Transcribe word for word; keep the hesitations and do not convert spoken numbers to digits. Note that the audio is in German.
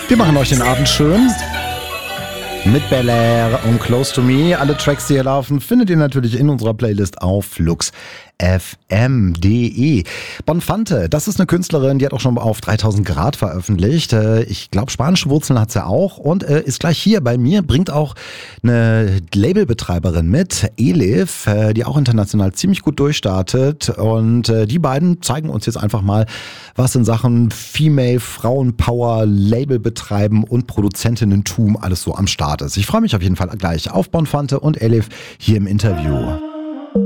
Wir machen euch den Abend schön. Mit Bel Air und Close to Me. Alle Tracks, die hier laufen, findet ihr natürlich in unserer Playlist auf flux f m punkt de. Bonfante, das ist eine Künstlerin, die hat auch schon auf dreitausend Grad veröffentlicht. Ich glaube, spanische Wurzeln hat sie auch und ist gleich hier bei mir. Bringt auch eine Labelbetreiberin mit, Elif, die auch international ziemlich gut durchstartet. Und die beiden zeigen uns jetzt einfach mal, was in Sachen Female, Frauenpower, Label betreiben und Produzentinnentum alles so am Start ist. Ich freue mich auf jeden Fall gleich auf Bonfante und Elif hier im Interview.